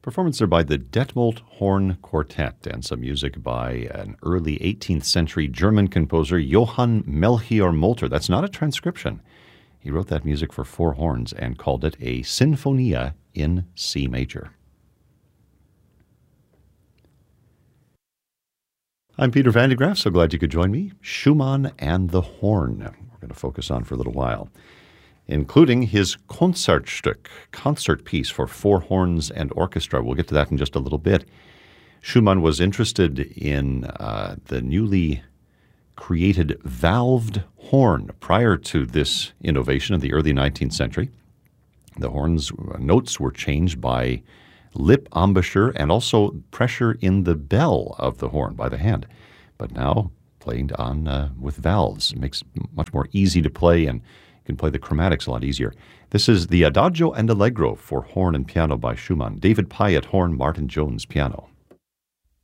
Performance there by the Detmold Horn Quartet and some music by an early 18th century German composer, Johann Melchior Molter. That's not a transcription. He wrote that music for four horns and called it a Sinfonia in C major. I'm Peter Van de Graaf, so glad you could join me. Schumann and the Horn, we're going to focus on for a little while, including his Konzertstück, concert piece for four horns and orchestra. We'll get to that in just a little bit. Schumann was interested in the newly created valved horn prior to this innovation in the early 19th century. The horn's notes were changed by lip embouchure and also pressure in the bell of the horn by the hand. But now played on with valves. It makes it much more easy to play, and you can play the chromatics a lot easier. This is the Adagio and Allegro for horn and piano by Schumann. David Pye at horn, Martin Jones piano.